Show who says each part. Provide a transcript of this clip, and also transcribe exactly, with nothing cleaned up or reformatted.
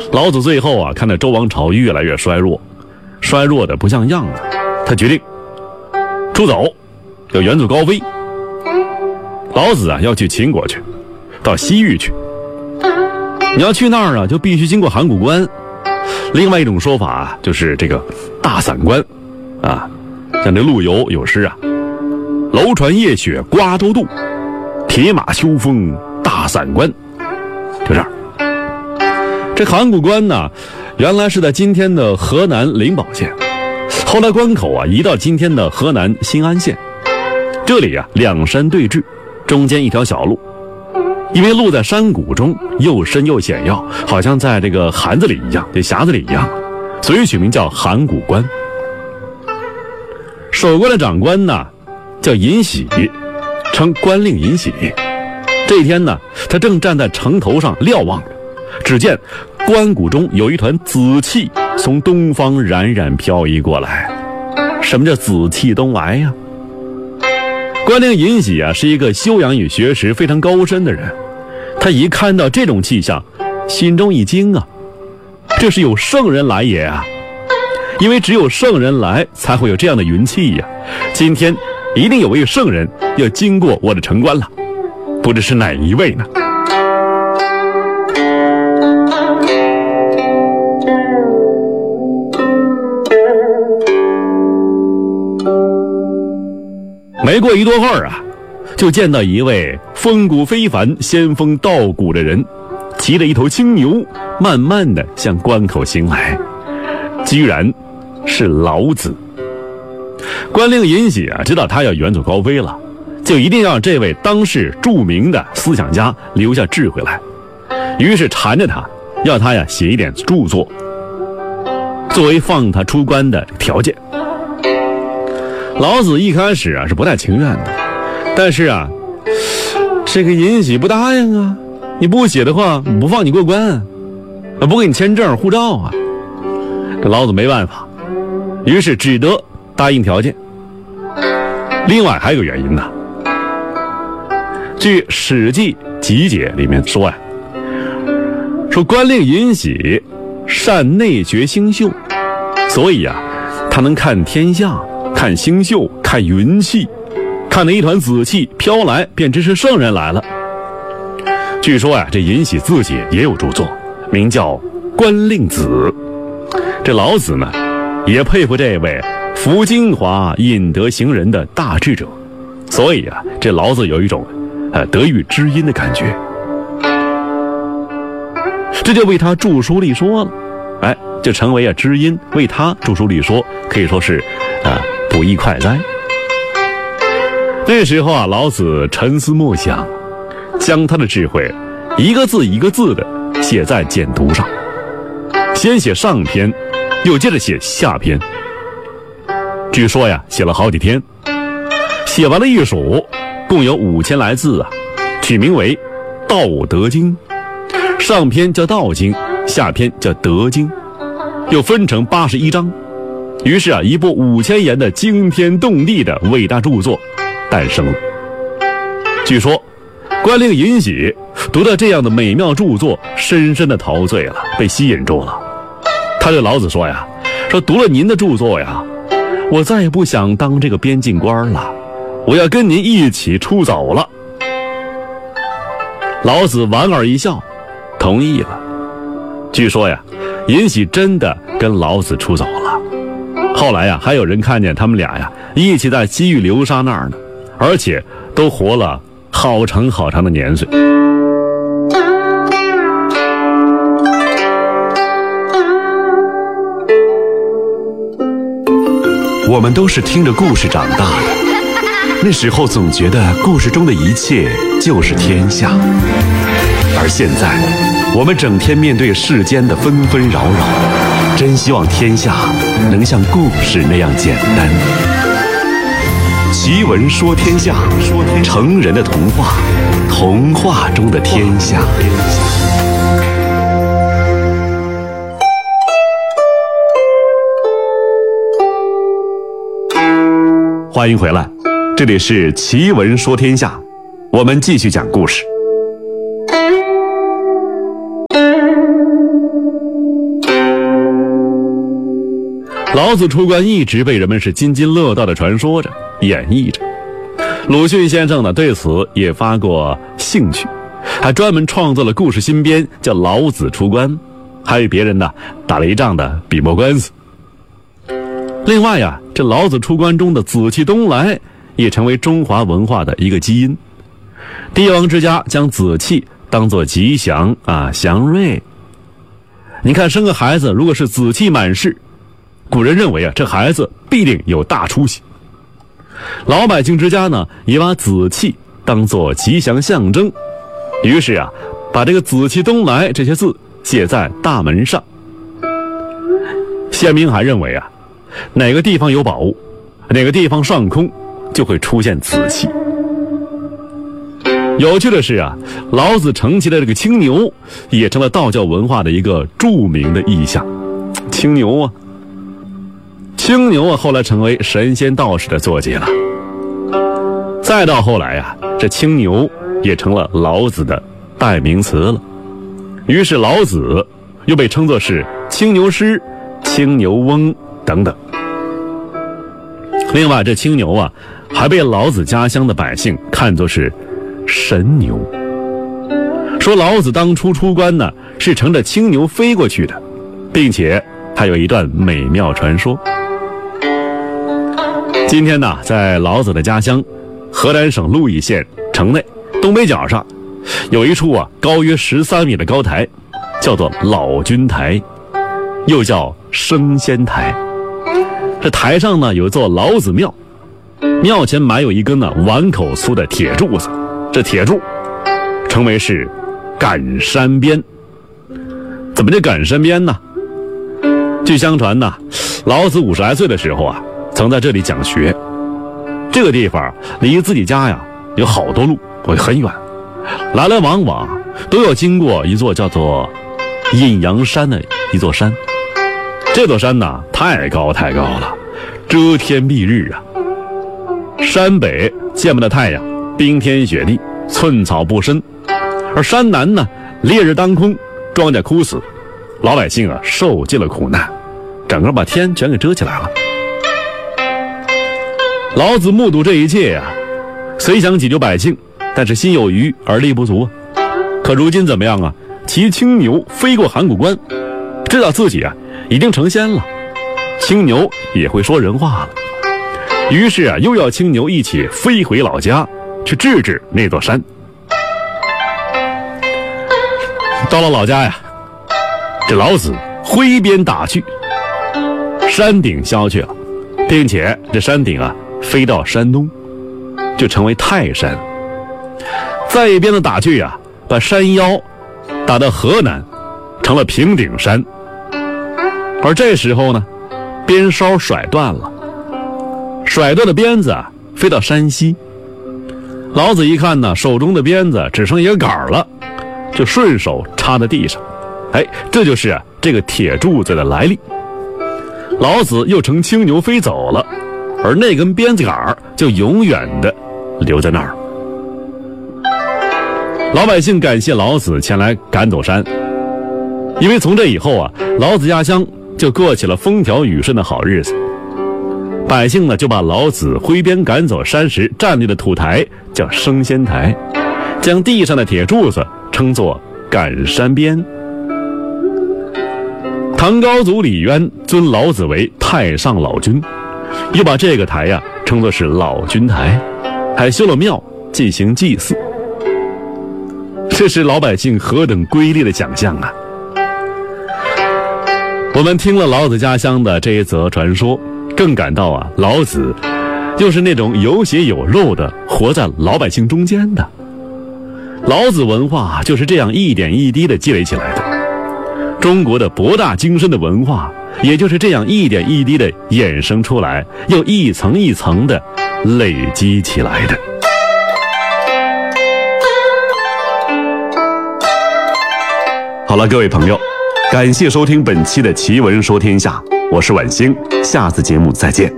Speaker 1: 老子最后啊，看到周王朝越来越衰弱，衰弱的不像样子，他决定出走，要远走高飞。老子啊，要去秦国去，到西域去。你要去那儿啊，就必须经过函谷关。另外一种说法啊，就是这个大散关啊，像这陆游有诗啊，楼船夜雪瓜洲渡，铁马秋风大散关，就这儿。这函谷关呢，原来是在今天的河南灵宝县，后来关口啊移到今天的河南新安县。这里啊两山对峙，中间一条小路，因为路在山谷中，又深又险要，好像在这个涵子里一样，这匣子里一样，所以取名叫函谷关。守关的长官呢叫尹喜，称关令尹喜。这一天呢，他正站在城头上瞭望着，只见关谷中有一团紫气从东方冉冉飘移过来。什么叫紫气东来呀？关令尹喜啊，是一个修养与学识非常高深的人。他一看到这种气象，心中一惊啊，这是有圣人来也啊！因为只有圣人来，才会有这样的云气呀。今天一定有位圣人要经过我的城关了，不知是哪一位呢？没过一多会儿啊，就见到一位风骨非凡、仙风道骨的人，骑着一头青牛，慢慢的向关口行来，居然是老子。关令尹喜啊，知道他要远走高飞了，就一定要让这位当世著名的思想家留下智慧来，于是缠着他，要他呀写一点著作，作为放他出关的条件。老子一开始啊是不太情愿的，但是啊，这个尹喜不答应啊，你不写的话，不放你过关，啊，不给你签证、护照啊。这老子没办法，于是只得答应条件。另外还有个原因呢，据《史记集解》里面说呀，说关令尹喜善内学星宿，所以啊，他能看天象、看星宿、看云气，看那一团紫气飘来，便知是圣人来了。据说啊，这尹喜自己也有著作，名叫《关令子》。这老子呢，也佩服这位服精华、引德行人的大智者，所以啊，这老子有一种呃得遇知音的感觉，这就为他著书立说了，哎，就成为啊知音，为他著书立说，可以说是啊不亦快哉。那时候啊，老子沉思默想，将他的智慧一个字一个字的写在简牍上，先写上篇，又接着写下篇。据说呀，写了好几天，写完了一首，共有五千来字啊，取名为《道德经》。上篇叫《道经》，下篇叫《德经》，又分成八十一章。于是啊，一部五千言的惊天动地的伟大著作诞生了。据说关令尹喜读到这样的美妙著作，深深的陶醉了，被吸引住了。他对老子说呀，说读了您的著作呀，我再也不想当这个边境官了，我要跟您一起出走了。老子莞尔一笑，同意了。据说呀，尹喜真的跟老子出走了。后来呀，还有人看见他们俩呀一起在西域流沙那儿呢，而且都活了好长好长的年岁。
Speaker 2: 我们都是听着故事长大的，那时候总觉得故事中的一切就是天下，而现在我们整天面对世间的纷纷扰扰，真希望天下能像故事那样简单。奇闻说天下，成人的童话，童话中的天下。欢迎回来，这里是奇闻说天下，我们继续讲故事。
Speaker 1: 老子出关一直被人们是津津乐道的传说着、演绎着。鲁迅先生呢对此也发过兴趣，还专门创作了故事新编，叫《老子出关》，还与别人呢打了一仗的笔墨官司。另外呀，这老子出关中的紫气东来也成为中华文化的一个基因。帝王之家将紫气当作吉祥啊，祥瑞。你看生个孩子如果是紫气满室，古人认为啊，这孩子必定有大出息。老百姓之家呢也把紫气当作吉祥象征，于是啊把这个紫气东来这些字写在大门上。县民还认为啊，哪个地方有宝物，哪个地方上空就会出现紫气。有趣的是啊，老子乘骑的这个青牛也成了道教文化的一个著名的意象。青牛啊，青牛啊，后来成为神仙道士的坐骑了。再到后来啊，这青牛也成了老子的代名词了。于是老子又被称作是青牛师、青牛翁等等。另外，这青牛啊，还被老子家乡的百姓看作是神牛，说老子当初出关呢是乘着青牛飞过去的，并且还有一段美妙传说。今天呢，在老子的家乡河南省鹿邑县城内东北角上，有一处啊高约十三米的高台，叫做老君台，又叫升仙台。这台上呢有座老子庙，庙前埋有一根呢碗口粗的铁柱子，这铁柱称为是赶山鞭。怎么叫赶山鞭呢？据相传呢，老子五十来岁的时候啊，曾在这里讲学。这个地方离自己家呀有好多路，很远，来来往往都要经过一座叫做阴阳山的一座山。这座山呢太高太高了，遮天蔽日啊。山北见不得太阳，冰天雪地，寸草不生；而山南呢，烈日当空，庄稼枯死，老百姓啊受尽了苦难，整个把天全给遮起来了。老子目睹这一切呀、啊，虽想解救百姓，但是心有余而力不足啊。可如今怎么样啊？骑青牛飞过函谷关，知道自己啊已经成仙了，青牛也会说人话了。于是啊，又要青牛一起飞回老家，去治治那座山。到了老家呀，这老子挥鞭打去，山顶消去了，并且这山顶啊飞到山东，就成为泰山。再一鞭子打去啊，把山腰打到河南，成了平顶山。而这时候呢，鞭梢甩断了，甩断的鞭子啊飞到山西。老子一看呢，手中的鞭子只剩一个杆了，就顺手插在地上。哎，这就是啊这个铁柱子的来历。老子又乘青牛飞走了，而那根鞭子杆就永远的留在那儿。老百姓感谢老子前来赶走山，因为从这以后啊，老子家乡就过起了风调雨顺的好日子。百姓呢就把老子挥鞭赶走山时站立的土台叫升仙台，将地上的铁柱子称作赶山鞭。唐高祖李渊尊老子为太上老君，又把这个台呀、啊、称作是老君台，还修了庙进行祭祀。这是老百姓何等瑰丽的想象啊！我们听了老子家乡的这一则传说，更感到啊，老子又是那种有血有肉的活在老百姓中间的。老子文化就是这样一点一滴的积累起来的，中国的博大精深的文化也就是这样一点一滴的衍生出来，又一层一层的累积起来的。
Speaker 2: 好了，各位朋友，感谢收听本期的奇闻说天下，我是晚星，下次节目再见。